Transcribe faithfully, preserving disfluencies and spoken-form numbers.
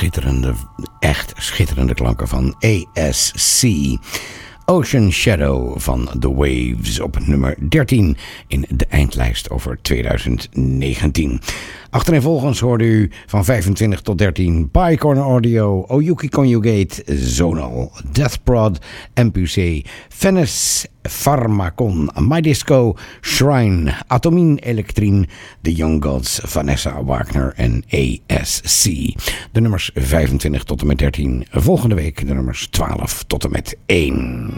schitterende, echt schitterende klanken van A S C. Ocean Shadow van The Waves op nummer dertien in de eindlijst over twintig negentien. Achtereenvolgens hoorde u van vijfentwintig tot dertien Bicorn Audio, Oyuki Conjugate, Zonal, Deathprod, M P C, Venice, Pharmacon, My Disco, Shrine, Atomine Electrine, The Young Gods, Vanessa Wagner en A S C. De nummers vijfentwintig tot en met dertien. Volgende week de nummers twaalf tot en met één.